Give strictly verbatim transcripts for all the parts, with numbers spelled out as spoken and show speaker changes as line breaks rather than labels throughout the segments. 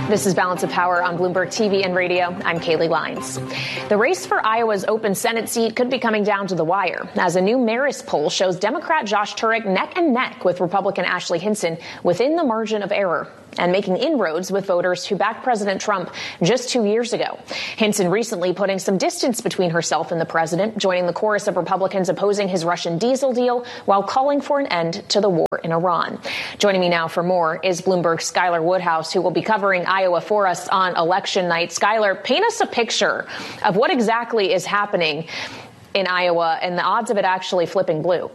This is Balance of Power on Bloomberg T V and radio. I'm Kaylee Lyons. The race for Iowa's open Senate seat could be coming down to the wire, as a new Marist poll shows Democrat Josh Turek neck and neck with Republican Ashley Hinson within the margin of error, and making inroads with voters who backed President Trump just two years ago. Hinson recently putting some distance between herself and the president, joining the chorus of Republicans opposing his Russian diesel deal while calling for an end to the war in Iran. Joining me now for more is Bloomberg's Skylar Woodhouse, who will be covering Iowa for us on election night. Skylar, paint us a picture of what exactly is happening in Iowa and the odds of it actually flipping blue.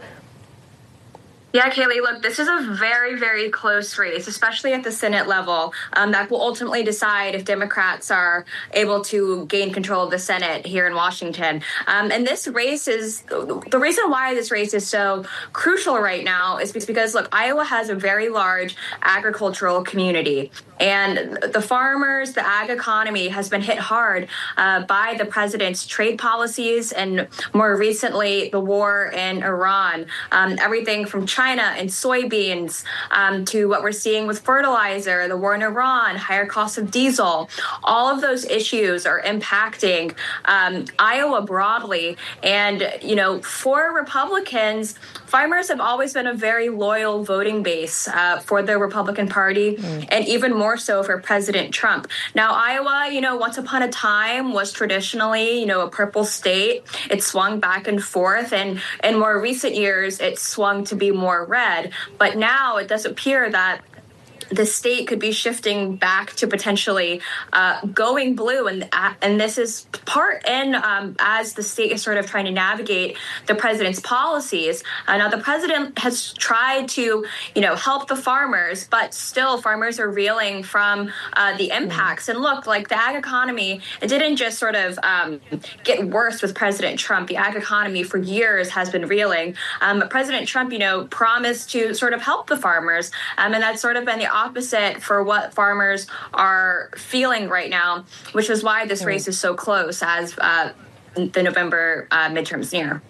Yeah, Kaylee, look, this is a very, very close race, especially at the Senate level, um, that will ultimately decide if Democrats are able to gain control of the Senate here in Washington. Um, and this race is, the reason why this race is so crucial right now is because, look, Iowa has a very large agricultural community. And the farmers, the ag economy has been hit hard uh, by the president's trade policies and more recently the war in Iran. Um, everything from China and soybeans um, to what we're seeing with fertilizer, the war in Iran, higher costs of diesel. All of those issues are impacting um, Iowa broadly. And, you know, for Republicans, farmers have always been a very loyal voting base uh, for the Republican Party, mm. and even more so for President Trump. Now, Iowa, you know, once upon a time was traditionally, you know, a purple state. It swung back and forth, and in more recent years, it swung to be more red. But now it does appear that the state could be shifting back to potentially uh, going blue. And uh, and this is part in um, as the state is sort of trying to navigate the president's policies. Uh, now, the president has tried to, you know, help the farmers, but still farmers are reeling from uh, the impacts. And look, like the ag economy, it didn't just sort of um, get worse with President Trump. The ag economy for years has been reeling. Um, but President Trump, you know, promised to sort of help the farmers. Um, and that's sort of been the opposite for what farmers are feeling right now, which is why this race is so close as uh, the November uh, midterms near.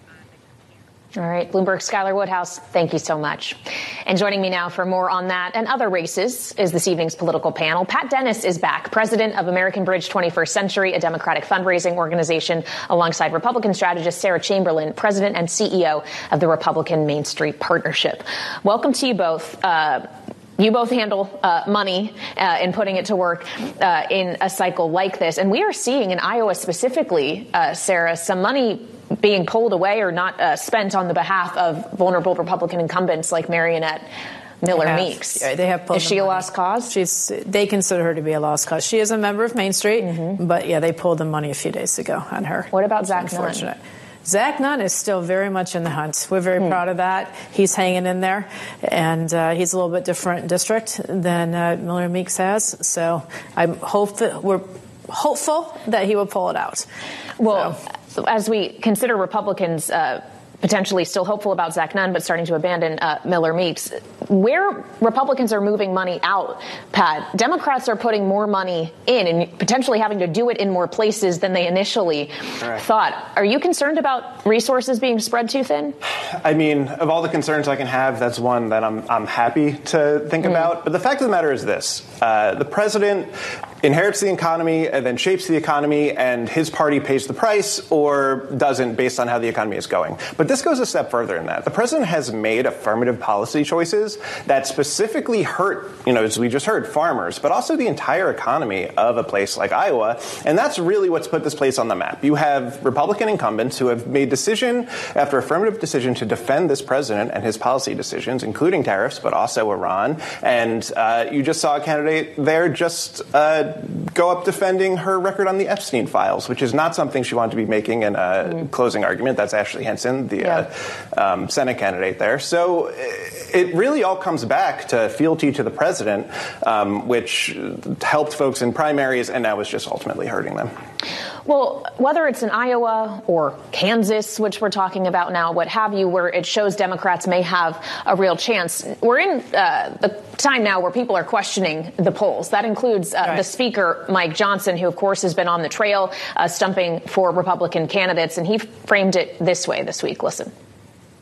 All right, Bloomberg's Skylar Woodhouse, thank you so much. And joining me now for more on that and other races is this evening's political panel. Pat Dennis is back, president of American Bridge twenty-first Century, a Democratic fundraising organization, alongside Republican strategist Sarah Chamberlain, president and C E O of the Republican Main Street Partnership. Welcome to you both. Uh, You both handle uh, money uh, and putting it to work uh, in a cycle like this. And we are seeing in Iowa specifically, uh, Sarah, some money being pulled away or not uh, spent on the behalf of vulnerable Republican incumbents like Marionette Miller Meeks.
Yeah, they have pulled
is she
money.
a lost cause?
She's. They consider her to be a lost cause. She is a member of Main Street, mm-hmm. but yeah, they pulled the money a few days ago on her.
What about Zach
Unfortunate.
Nunn?
Zach Nunn is still very much in the hunt. We're very hmm. proud of that. He's hanging in there, and uh, he's a little bit different district than uh, Miller Meeks has. So I'm hope that we're hopeful that he will pull it out.
Well,
so.
as we consider Republicans uh, potentially still hopeful about Zach Nunn, but starting to abandon uh, Miller Meeks, where Republicans are moving money out, Pat, Democrats are putting more money in and potentially having to do it in more places than they initially right. thought. Are you concerned about resources being spread too thin?
I mean, of all the concerns I can have, that's one that I'm I'm happy to think mm. about. But the fact of the matter is this. Uh, the president inherits the economy and then shapes the economy, and his party pays the price or doesn't based on how the economy is going. But this goes a step further than that. The president has made affirmative policy choices that specifically hurt, you know, as we just heard, farmers, but also the entire economy of a place like Iowa. And that's really what's put this place on the map. You have Republican incumbents who have made decision after affirmative decision to defend this president and his policy decisions, including tariffs, but also Iran. And uh, you just saw a candidate there just uh, go up defending her record on the Epstein files, which is not something she wanted to be making in a mm. closing argument. That's Ashley Hinson, the yeah. uh, um, Senate candidate there. So it really all comes back to fealty to the president, um, which helped folks in primaries and now is just ultimately hurting them.
Well, whether it's in Iowa or Kansas, which we're talking about now, what have you, where it shows Democrats may have a real chance, we're in uh, the time now where people are questioning the polls. That includes uh, right. the Speaker, Mike Johnson, who, of course, has been on the trail uh, stumping for Republican candidates. And he framed it this way this week. Listen.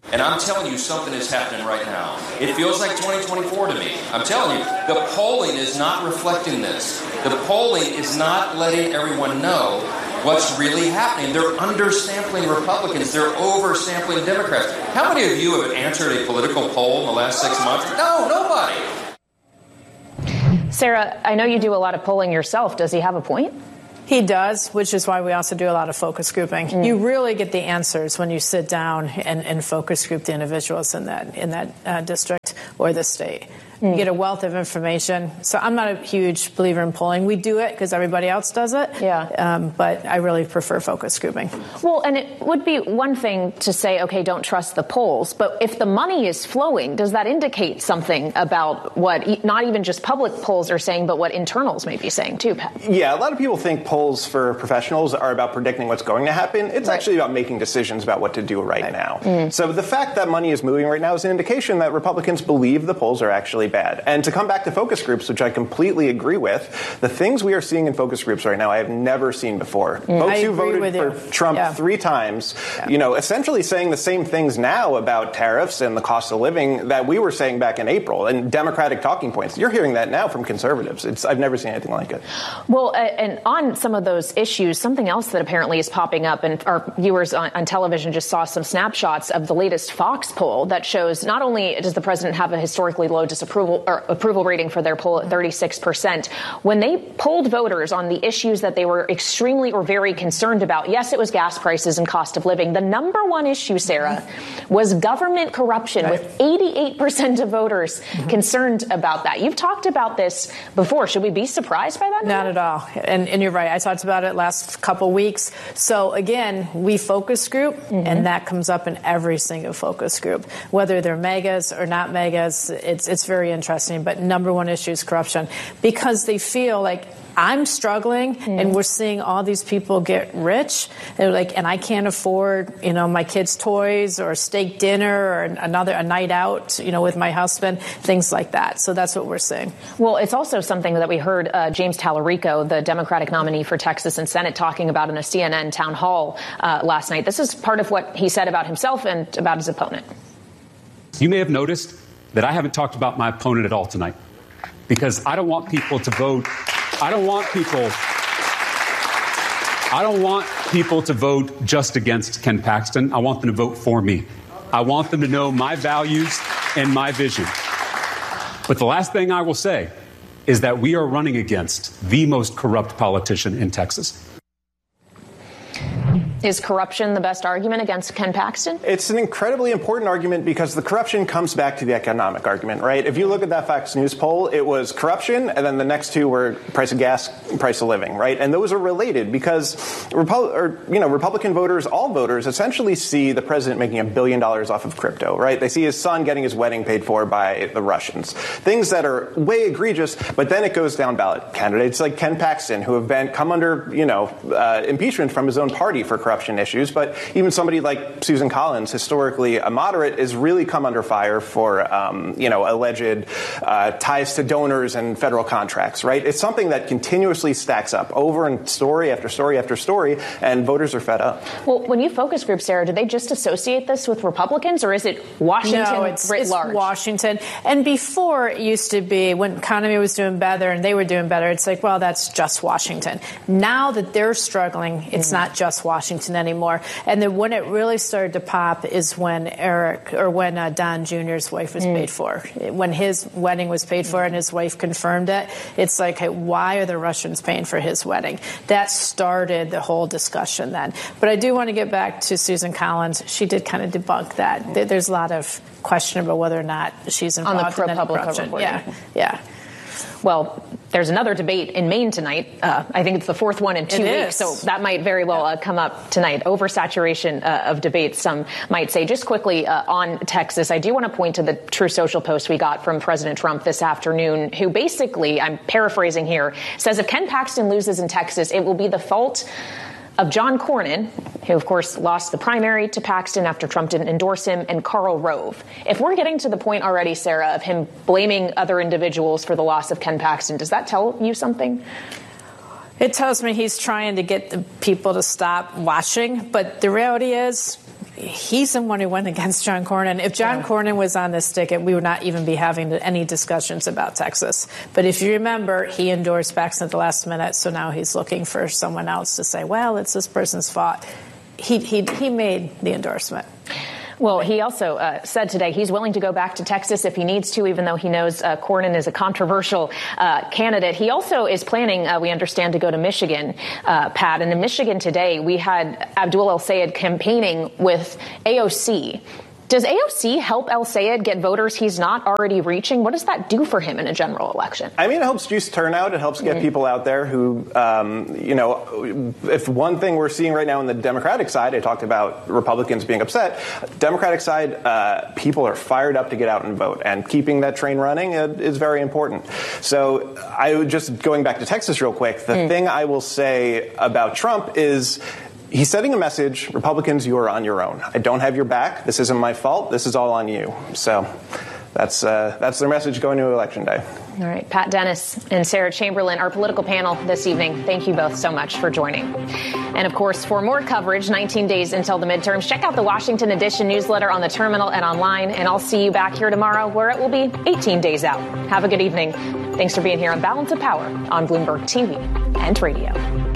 And I'm telling you, something is happening right now. It feels like twenty twenty-four to me. I'm telling you, the polling is not reflecting this. The polling is not letting everyone know what's really happening. They're undersampling Republicans. They're oversampling Democrats. How many of you have answered a political poll in the last six months? No, nobody.
Sarah, I know you do a lot of polling yourself. Does he have a point?
He does, which is why we also do a lot of focus grouping. Mm. You really get the answers when you sit down and, and focus group the individuals in that in that uh, district or the state. Mm. You get a wealth of information. So I'm not a huge believer in polling. We do it because everybody else does it.
Yeah.
Um, but I really prefer focus grouping.
Well, and it would be one thing to say, okay, don't trust the polls. But if the money is flowing, does that indicate something about what not even just public polls are saying, but what internals may be saying, too, Pat?
Yeah, a lot of people think polls for professionals are about predicting what's going to happen. It's right. actually about making decisions about what to do right, right. now. Mm. So the fact that money is moving right now is an indication that Republicans believe the polls are actually bad. And to come back to focus groups, which I completely agree with, the things we are seeing in focus groups right now I have never seen before. Mm. Folks
I
who voted for
you.
Trump
yeah.
three times,
yeah.
you know, essentially saying the same things now about tariffs and the cost of living that we were saying back in April, and Democratic talking points. You're hearing that now from conservatives. It's I've never seen anything like it.
Well, uh, and on some of those issues, something else that apparently is popping up, and our viewers on, on television just saw some snapshots of the latest Fox poll that shows not only does the president have a historically low disapproval or approval rating for their poll at thirty-six percent, when they polled voters on the issues that they were extremely or very concerned about, yes, it was gas prices and cost of living. The number one issue, Sarah, was government corruption, right. with eighty-eight percent of voters mm-hmm. concerned about that. You've talked about this before. Should we be surprised by that?
Not at all. And, and you're right. I talked about it last couple weeks. So again, we focus group, mm-hmm. and that comes up in every single focus group, whether they're megas or not megas. It's it's very interesting. But number one issue is corruption, because they feel like I'm struggling, mm. and we're seeing all these people get rich, and like, and I can't afford, you know, my kids' toys or steak dinner or another a night out, you know, with my husband, things like that. So that's what we're seeing.
Well, it's also something that we heard uh, James Tallarico, the Democratic nominee for Texas and Senate, talking about in a C N N town hall uh, last night. This is part of what he said about himself and about his opponent.
You may have noticed that I haven't talked about my opponent at all tonight, because I don't want people to vote. I don't want people. I don't want people to vote just against Ken Paxton. I want them to vote for me. I want them to know my values and my vision. But the last thing I will say is that we are running against the most corrupt politician in Texas.
Is corruption the best argument against Ken Paxton?
It's an incredibly important argument because the corruption comes back to the economic argument, right? If you look at that Fox News poll, it was corruption, and then the next two were price of gas, price of living, right? And those are related because Repu- or, you know, Republican voters, all voters, essentially see the president making a billion dollars off of crypto, right? They see his son getting his wedding paid for by the Russians. Things that are way egregious, but then it goes down ballot. Candidates like Ken Paxton, who have been come under, you know, uh, impeachment from his own party for corruption issues, but even somebody like Susan Collins, historically a moderate, is really come under fire for, um, you know, alleged uh, ties to donors and federal contracts, right? It's something that continuously stacks up over and story after story after story, and voters are fed up.
Well, when you focus group, Sarah, do they just associate this with Republicans, or is it Washington
no, it's,
writ
it's
large?
Washington. And before it used to be, when economy was doing better and they were doing better, it's like, well, that's just Washington. Now that they're struggling, it's mm-hmm. not just Washington anymore. And then when it really started to pop is when Eric or when uh, Don Junior's wife was mm. paid for. When his wedding was paid for and his wife confirmed it, it's like, hey, why are the Russians paying for his wedding? That started the whole discussion then. But I do want to get back to Susan Collins. She did kind of debunk that. There's a lot of question about whether or not she's involved
on the
in any
corruption.
Yeah, yeah.
Well, there's another debate in Maine tonight. Uh, I think it's the fourth one in two
it
weeks,
is.
so that might very well uh, come up tonight. Oversaturation uh, of debates, some might say. Just quickly uh, on Texas, I do want to point to the True Social post we got from President Trump this afternoon, who basically, I'm paraphrasing here, says if Ken Paxton loses in Texas, it will be the fault of John Cornyn, who, of course, lost the primary to Paxton after Trump didn't endorse him, and Karl Rove. If we're getting to the point already, Sarah, of him blaming other individuals for the loss of Ken Paxton, does that tell you something?
It tells me he's trying to get the people to stop watching. But the reality is, he's the one who went against John Cornyn. If John yeah. Cornyn was on this ticket, we would not even be having any discussions about Texas. But if you remember, he endorsed Paxton at the last minute, so now he's looking for someone else to say, well, it's this person's fault. He, he, he made the endorsement.
Well, he also uh, said today he's willing to go back to Texas if he needs to, even though he knows uh, Cornyn is a controversial uh, candidate. He also is planning, uh, we understand, to go to Michigan, uh, Pat. And in Michigan today, we had Abdul El-Sayed campaigning with A O C. Does A O C help El-Sayed get voters he's not already reaching? What does that do for him in a general election?
I mean, it helps juice turnout. It helps get mm-hmm. people out there who, um, you know, if one thing we're seeing right now on the Democratic side, I talked about Republicans being upset. Democratic side, uh, people are fired up to get out and vote, and keeping that train running uh, is very important. So I would just going back to Texas real quick. The mm. thing I will say about Trump is, he's sending a message, Republicans, you are on your own. I don't have your back. This isn't my fault. This is all on you. So that's uh, that's their message going to Election Day.
All right. Pat Dennis and Sarah Chamberlain, our political panel this evening. Thank you both so much for joining. And, of course, for more coverage, nineteen days until the midterms, check out the Washington Edition newsletter on the terminal and online. And I'll see you back here tomorrow where it will be eighteen days out. Have a good evening. Thanks for being here on Balance of Power on Bloomberg T V and radio.